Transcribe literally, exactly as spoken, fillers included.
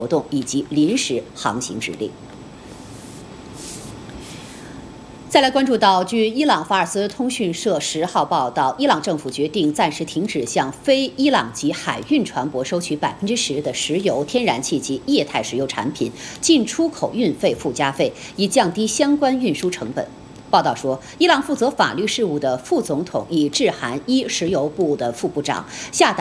活动以及临时航行指令。再来关注到，据伊朗法尔斯通讯社十号报道，伊朗政府决定暂时停止向非伊朗籍海运船舶收取百分之十的石油、天然气及液态石油产品进出口运费附加费，以降低相关运输成本。报道说，伊朗负责法律事务的副总统已致函伊石油部的副部长，下达